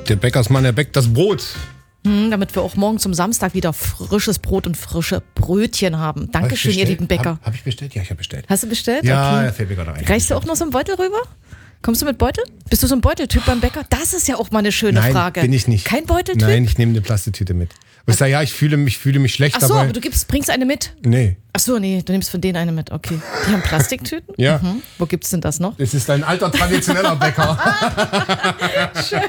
Der Bäckersmann, der bäckt das Brot. Damit wir auch morgen zum Samstag wieder frisches Brot und frische Brötchen haben. Dankeschön, ihr lieben Bäcker. Habe ich bestellt? Ja, ich habe bestellt. Hast du bestellt? Ja, okay. fällt mir gerade ein. Reichst du auch noch so einen Beutel rüber? Kommst du mit Beutel? Bist du so ein Beuteltyp beim Bäcker? Das ist ja auch mal eine schöne Frage. Nein, bin ich nicht. Kein Beuteltyp? Nein, ich nehme eine Plastiktüte mit. Ich sage, ja, ich fühle mich schlecht. Ach so, dabei. aber du bringst eine mit? Nee. Ach so, nee, du nimmst von denen eine mit, okay. Die haben Plastiktüten? Ja. Mhm. Wo gibt's denn das noch? Es ist ein alter, traditioneller Bäcker. Schön.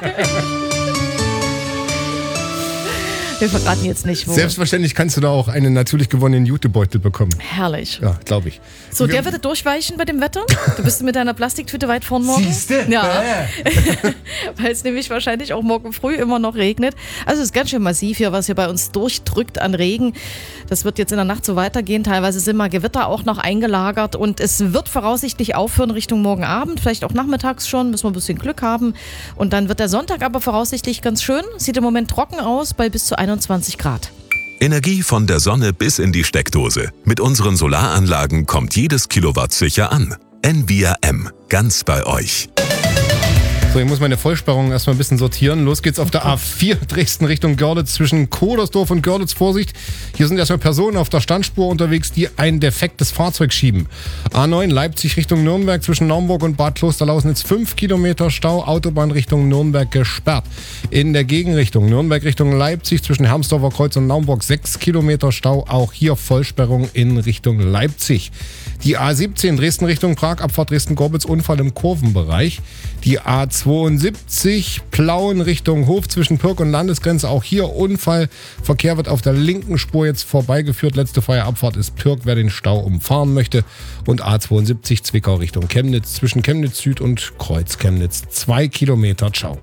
Wir verraten jetzt nicht, wo. Selbstverständlich kannst du da auch einen natürlich gewonnenen Jutebeutel bekommen. Herrlich. Ja, glaube ich. So, der würde durchweichen bei dem Wetter? Du bist mit deiner Plastiktüte weit vorn morgen? Siehste? Ja. Weil es nämlich wahrscheinlich auch morgen früh immer noch regnet. Also es ist ganz schön massiv hier, was hier bei uns durchdrückt an Regen. Das wird jetzt in der Nacht so weitergehen. Teilweise sind mal Gewitter auch noch eingelagert und es wird voraussichtlich aufhören Richtung morgen Abend, vielleicht auch nachmittags schon, müssen wir ein bisschen Glück haben. Und dann wird der Sonntag aber voraussichtlich ganz schön. Sieht im Moment trocken aus bei bis zu 21 Grad. Energie von der Sonne bis in die Steckdose. Mit unseren Solaranlagen kommt jedes Kilowatt sicher an. Envia M. Ganz bei euch. So, ich muss meine Vollsperrung erstmal ein bisschen sortieren. Los geht's auf der A4 Dresden Richtung Görlitz zwischen Kodersdorf und Görlitz. Vorsicht, hier sind erstmal Personen auf der Standspur unterwegs, die ein defektes Fahrzeug schieben. A9 Leipzig Richtung Nürnberg zwischen Naumburg und Bad Klosterlausnitz 5 Kilometer Stau, Autobahn Richtung Nürnberg gesperrt. In der Gegenrichtung Nürnberg Richtung Leipzig zwischen Hermsdorfer Kreuz und Naumburg 6 Kilometer Stau, auch hier Vollsperrung in Richtung Leipzig. Die A17 Dresden Richtung Prag, Abfahrt Dresden-Gorbitz, Unfall im Kurvenbereich. Die A72 Plauen Richtung Hof zwischen Pirk und Landesgrenze, auch hier Unfall. Verkehr wird auf der linken Spur jetzt vorbeigeführt. Letzte freie Abfahrt ist Pirk, wer den Stau umfahren möchte. Und A72 Zwickau Richtung Chemnitz zwischen Chemnitz Süd und Kreuz Chemnitz 2 Kilometer Stau.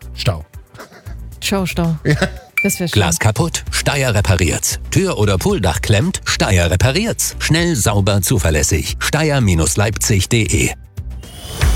Stau. Ja. Das wäre schön. Glas kaputt? Steyr repariert's. Tür oder Pooldach klemmt? Steyr repariert's. Schnell, sauber, zuverlässig. Steyr-Leipzig.de